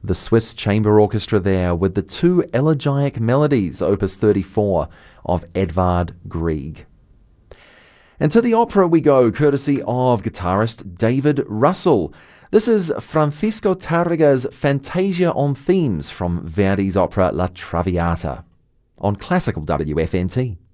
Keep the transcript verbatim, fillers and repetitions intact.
The Swiss Chamber Orchestra there with the two elegiac melodies, opus thirty-four, of Edvard Grieg. And to the opera we go, courtesy of guitarist David Russell. This is Francisco Tarrega's Fantasia on Themes from Verdi's opera La Traviata on Classical W F N T.